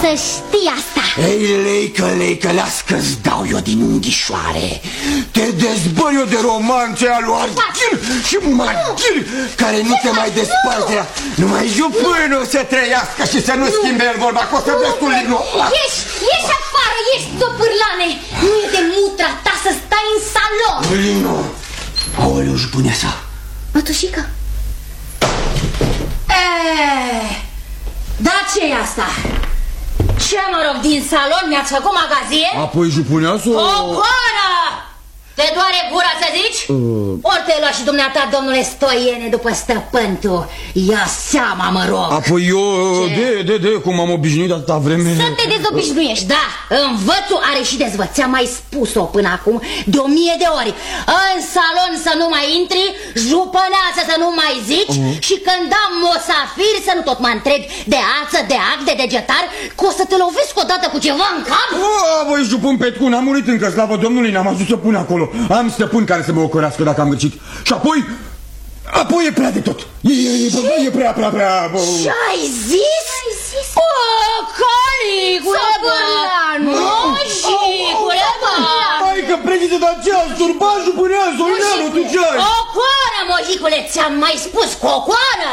să știi asta. Ei, leică, las-că-ți dau eu din unghișoare. Te dezbăr eu de romanțe al lui Arghil și Marghil, care nu te mai desparte. Numai jupânul să trăiască și să nu schimbe el vorba, că o să vezi cu limnul. Ieși afară, ieși, zopârlane. Nu e de mutra ta să stai în salon. Lino, aoleu, jupâneasa. Mătușică. Da, ce-i asta? Ce, mă rog, din salon mi-ați făcut magazie? Apoi, jupuneasă... Cocoană! Te doare gura să zici? Ori te-ai luat și dumneata, domnule Stoiene, după stăpân tu. Ia seama, mă rog. Apoi eu, cum am obișnuit atâta vreme... Să te dezobișnuiești, da. Învățul are și dezvăț. Ți-am mai spus-o până acum de 1000 de ori. În salon să nu mai intri, jupăneață să nu mai zici, și când am mosafiri să nu tot mă întrebi de ață, de ac, de degetar, că o să te lovesc odată cu ceva în cap. Voi, jupân Petcu, n-am murit încă, slavă Domnului, n-am ajuns să pun acolo. Am stăpân care să mă ocărească dacă am greșit. Și apoi e prea de tot. E prea... Ce-ai zis? O, calicule, bă! Moșicule, bă! Hai că prezită, dar ce ați turbat, jupânează, Oineanu, tu ce ai? Cocoară, moșicule, ți-am mai spus, cocoară!